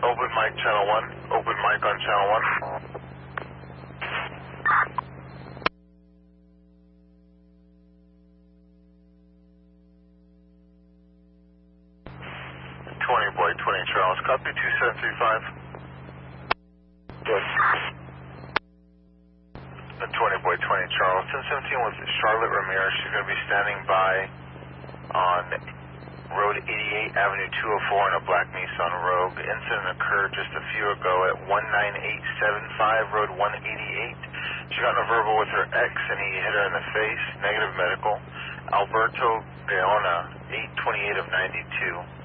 Open mic channel 1. Open mic on channel 1. 20 boy, 20 Charles. Copy 2735. Good. 20 boy, 20 Charles. 1017 with Charlotte Ramirez. She's going to be standing by on Road 88, Avenue 204 in a black Nissan Rogue. The incident occurred just a few ago at 19875 Road 188. She got in a verbal with her ex and he hit her in the face. Negative medical. Alberto Gaona, 828 of 92.